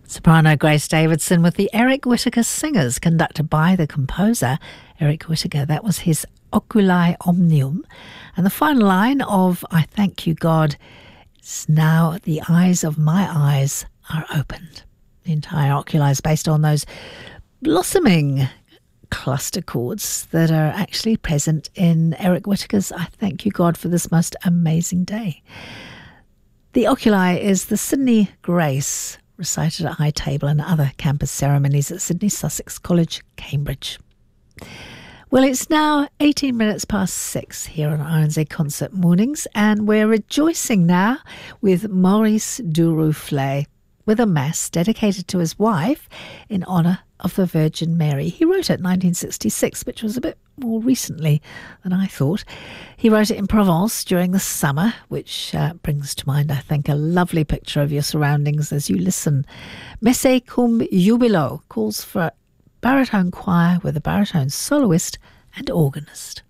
Soprano Grace Davidson with the Eric Whittaker Singers, conducted by the composer Eric Whittaker. That was his Oculi Omnium. And the final line of I Thank You, God, is now the eyes of my eyes are opened. The entire Oculi is based on those blossoming cluster chords that are actually present in Eric Whittaker's I Thank You, God, for this most amazing day. The Oculi is the Sydney Grace, recited at high table and other campus ceremonies at Sydney Sussex College, Cambridge. Well, it's now 18 minutes past 6 here on RNZ Concert Mornings, and we're rejoicing now with Maurice Duruflé with a mass dedicated to his wife in honour of the Virgin Mary. He wrote it in 1966, which was a bit more recently than I thought. He wrote it in Provence during the summer, which brings to mind, I think, a lovely picture of your surroundings as you listen. Messe cum jubilo calls for a baritone choir with a baritone soloist and organist.